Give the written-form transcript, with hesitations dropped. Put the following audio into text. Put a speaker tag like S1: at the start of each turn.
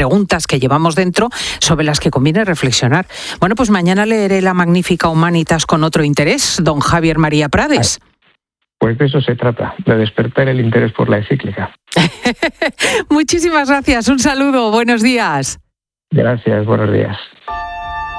S1: preguntas que llevamos dentro sobre las que conviene reflexionar. Bueno, pues mañana leeré la Magnífica Humanitas con otro interés, don Javier María Prades.
S2: Pues de eso se trata, de despertar el interés por la encíclica.
S1: Muchísimas gracias, un saludo, buenos días.
S2: Gracias, buenos días.